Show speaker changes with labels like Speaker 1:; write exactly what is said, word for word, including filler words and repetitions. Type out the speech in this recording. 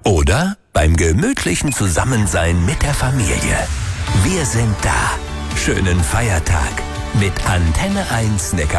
Speaker 1: Oder beim gemütlichen Zusammensein mit der Familie. Wir sind da. Schönen Feiertag mit Antenne eins Neckar.